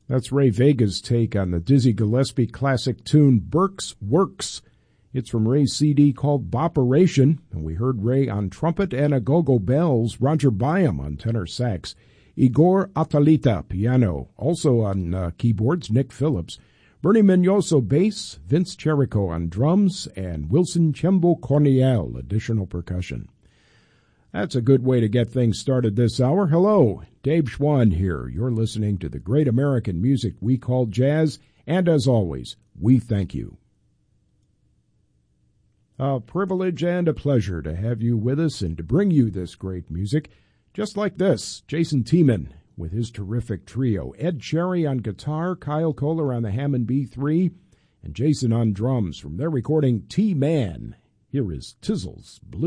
That's Ray Vega's take on the Dizzy Gillespie classic tune Burke's Works. It's from Ray's CD called Bopperation, and we heard Ray on trumpet and go-go bells, Roger Byam on tenor sax, Igor Atalita piano, also on keyboards, Nick Phillips, Bernie Mignoso bass, Vince Cherico on drums, and Wilson Chembo Corniel additional percussion. That's a good way to get things started this hour. Hello, Dave Schwann here. You're listening to the great American music we call jazz, and as always, we thank you. A privilege and a pleasure to have you with us and to bring you this great music. Just like this, Jason Tiemann with his terrific trio. Ed Cherry on guitar, Kyle Kohler on the Hammond B3, and Jason on drums from their recording T-Man. Here is Tizzle's Blues.